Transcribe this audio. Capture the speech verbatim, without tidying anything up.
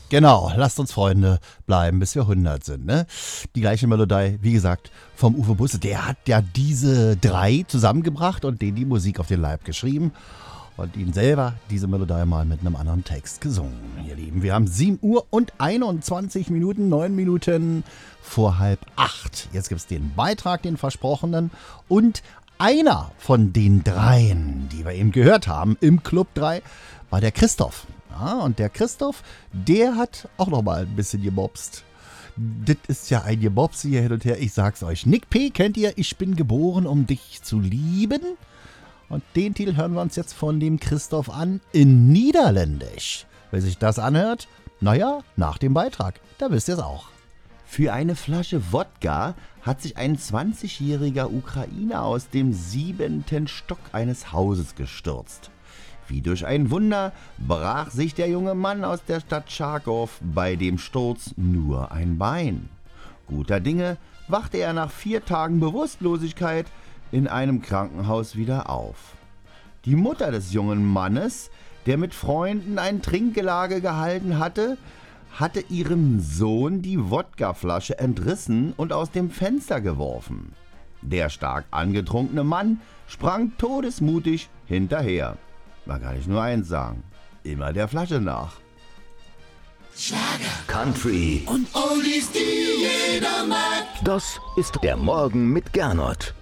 Genau, lasst uns Freunde bleiben, bis wir hundert sind. Ne? Die gleiche Melodie, wie gesagt, vom Uwe Busse. Der hat ja diese drei zusammengebracht und denen die Musik auf den Leib geschrieben. Und ihn selber diese Melodie mal mit einem anderen Text gesungen. Ihr Lieben, wir haben sieben Uhr und einundzwanzig Minuten, neun Minuten vor halb acht. Jetzt gibt es den Beitrag, den versprochenen. Und einer von den dreien, die wir eben gehört haben im Club drei, war der Christoph. Ja, und der Christoph, der hat auch noch mal ein bisschen gemobst. Das ist ja ein Gemobse hier hin und her. Ich sag's euch. Nick P. kennt ihr? Ich bin geboren, um dich zu lieben. Und den Titel hören wir uns jetzt von dem Christoph an in Niederländisch. Wer sich das anhört, naja, nach dem Beitrag. Da wisst ihr es auch. Für eine Flasche Wodka hat sich ein zwanzigjähriger Ukrainer aus dem siebenten Stock eines Hauses gestürzt. Wie durch ein Wunder brach sich der junge Mann aus der Stadt Charkow bei dem Sturz nur ein Bein. Guter Dinge wachte er nach vier Tagen Bewusstlosigkeit in einem Krankenhaus wieder auf. Die Mutter des jungen Mannes, der mit Freunden ein Trinkgelage gehalten hatte, hatte ihrem Sohn die Wodkaflasche entrissen und aus dem Fenster geworfen. Der stark angetrunkene Mann sprang todesmutig hinterher. Man kann ich nur eins sagen, immer der Flasche nach. Schlager, Country und Oldies, die jeder mag. Das ist der Morgen mit Gernot.